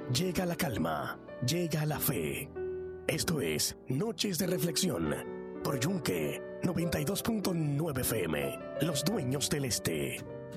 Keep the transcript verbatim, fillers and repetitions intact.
llega la calma, llega la fe. Esto es Noches de Reflexión por Yunque noventa y dos punto nueve F M, Los Dueños del Este.